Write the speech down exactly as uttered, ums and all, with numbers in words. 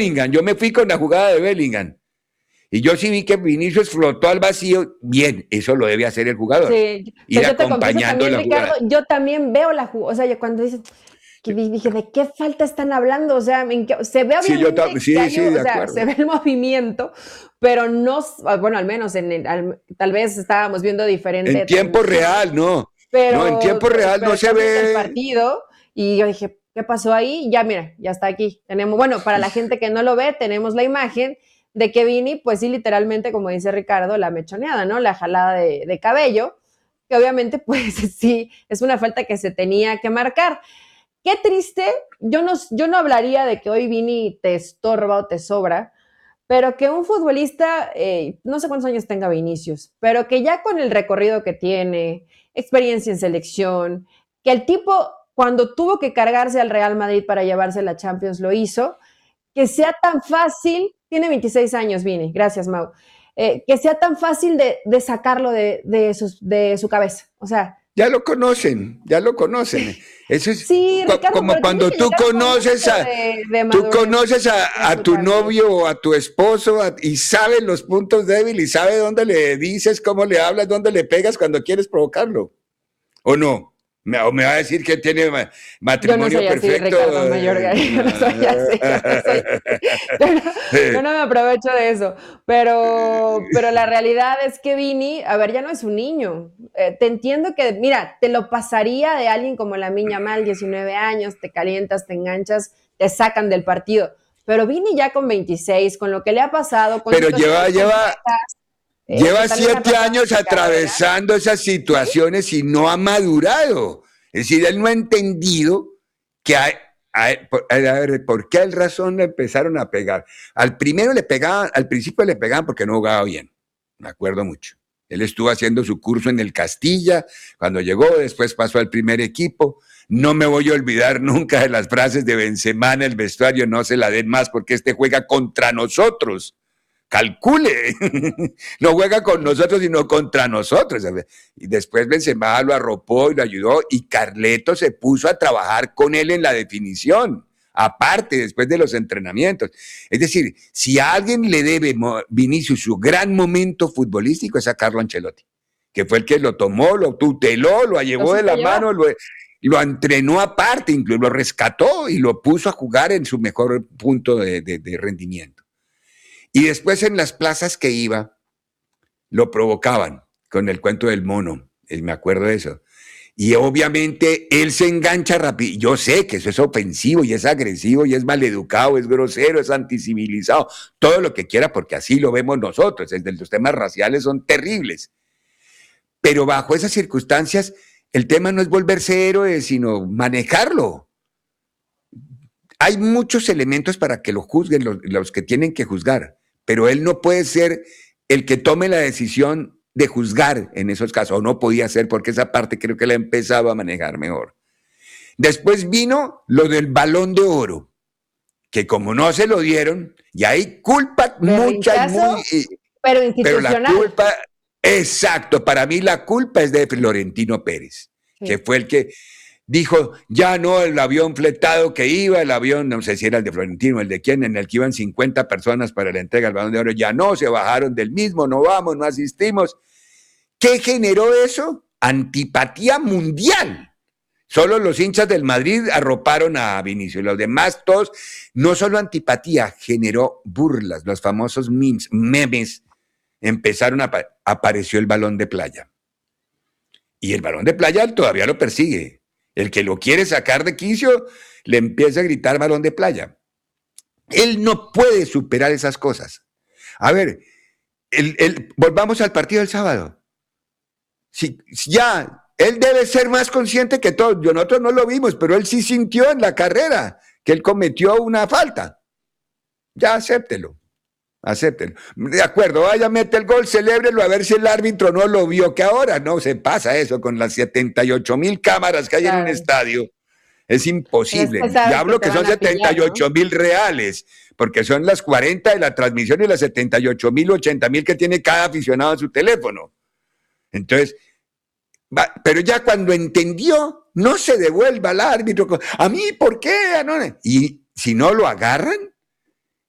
Bellingham, yo me fui con la jugada de Bellingham. Y yo sí vi que Vinicius flotó al vacío, bien, eso lo debe hacer el jugador. Sí, Ir pues yo te confieso acompañando también, la Ricardo, jugada. yo también veo la jugada, o sea, yo cuando dices, que di- dije, ¿de qué falta están hablando? O sea, ¿en qué- se ve Sí, yo obviamente tam- que sí, hay, sí, o de sea, se acuerdo. ve el movimiento, pero no, s- bueno, al menos en el, al- tal vez estábamos viendo En diferente tiempo transmisión, real, no. No, en pero, tiempo real no pero se estás viendo el ve. partido y yo dije, ¿qué pasó ahí? Ya mira, ya está aquí. Tenemos, bueno, para la gente que no lo ve, tenemos la imagen de que Vini, pues sí, literalmente, como dice Ricardo, la mechoneada, ¿no? La jalada de, de cabello, que obviamente, pues sí, es una falta que se tenía que marcar. Qué triste, yo no, yo no hablaría de que hoy Vini te estorba o te sobra, pero que un futbolista, eh, no sé cuántos años tenga Vinicius, pero que ya con el recorrido que tiene, experiencia en selección, que el tipo cuando tuvo que cargarse al Real Madrid para llevarse la Champions lo hizo, que sea tan fácil, tiene veintiséis años Vini, gracias Mau, eh, que sea tan fácil de, de sacarlo de, de, sus, de su cabeza, o sea, Ya lo conocen, ya lo conocen. Eso es sí, co- Ricardo, como pero tiene cuando que tú llegar un conoces momento a, de, de tú madurez conoces a, en a su tu cabeza. novio o a tu esposo a- y sabes los puntos débiles y sabes dónde le dices, cómo le hablas, dónde le pegas cuando quieres provocarlo. ¿O no? Me, o me va a decir que tiene ma- Yo no matrimonio soy así, perfecto. Ricardo Mayorga, yo no soy así, yo no soy así, yo no, yo no me aprovecho de eso, pero, pero la realidad es que Vini, a ver, ya no es un niño, eh, te entiendo que, mira, te lo pasaría de alguien como la Miña Mal, diecinueve años, te calientas, te enganchas, te sacan del partido, pero Vini ya con veintiséis, con lo que le ha pasado, con Pero lleva, situaciones lleva, complejas, eh, que lleva también ha siete pasado en años su carrera, atravesando esas ¿sí? situaciones y no ha madurado. Es decir, él no ha entendido que hay, hay- por- a ver, ¿por qué el razón le empezaron a pegar? Al primero le pegaban, al principio le pegaban porque no jugaba bien, me acuerdo mucho. Él estuvo haciendo su curso en el Castilla, cuando llegó, después pasó al primer equipo. No me voy a olvidar nunca de las frases de Benzema en el vestuario, no se la den más porque este juega contra nosotros. Calcule, no juega con nosotros, sino contra nosotros. Y después Benzema lo arropó y lo ayudó, y Carleto se puso a trabajar con él en la definición, aparte, después de los entrenamientos. Es decir, si a alguien le debe Vinicius su gran momento futbolístico, es a Carlo Ancelotti, que fue el que lo tomó, lo tuteló, lo Lo llevó de supo la llevar. mano, lo, lo entrenó aparte, incluso lo rescató y lo puso a jugar en su mejor punto de, de, de rendimiento. Y después en las plazas que iba, lo provocaban con el cuento del mono, me acuerdo de eso. Y obviamente él se engancha rápido. Yo sé que eso es ofensivo y es agresivo y es maleducado, es grosero, es anticivilizado, todo lo que quiera, porque así lo vemos nosotros. El de los temas raciales son terribles. Pero bajo esas circunstancias, el tema no es volverse héroe, sino manejarlo. Hay muchos elementos para que lo juzguen los, los que tienen que juzgar, pero él no puede ser el que tome la decisión de juzgar en esos casos, o no podía ser, porque esa parte creo que la empezaba a manejar mejor. Después vino lo del Balón de Oro, que como no se lo dieron, y hay culpa mucha y Berrinchazo, muy... Eh, pero pero la institucional. culpa, exacto, para mí la culpa es de Florentino Pérez, que Sí. fue el que dijo, ya no el avión fletado que iba, el avión, no sé si era el de Florentino, el de quién, en el que iban cincuenta personas para la entrega del Balón de Oro, ya no, se bajaron del mismo, no vamos, no asistimos. ¿Qué generó eso? Antipatía mundial. Solo los hinchas del Madrid arroparon a Vinicius, los demás todos, no solo antipatía, generó burlas, los famosos memes, memes, empezaron a, apareció el balón de playa. Y el balón de playa todavía lo persigue. El que lo quiere sacar de quicio le empieza a gritar balón de playa. Él no puede superar esas cosas. A ver, el, el, volvamos al partido del sábado. Si, si ya, él debe ser más consciente que todos. Nosotros no lo vimos, pero él sí sintió en la carrera que él cometió una falta. Ya acéptelo. Acéptenlo. De acuerdo, vaya, mete el gol, celébrelo, a ver si el árbitro no lo vio, que ahora no se pasa eso con las setenta y ocho mil cámaras que hay en un Claro. estadio. Es Pero es imposible. que Y sabes que hablo te que son van a setenta pillar, y ¿no? ocho mil reales, porque son las cuarenta de la transmisión y las setenta y ocho mil, ochenta mil que tiene cada aficionado en su teléfono. Entonces, va, pero ya cuando entendió, no se devuelva al árbitro. A mí, ¿por qué? Y si no lo agarran,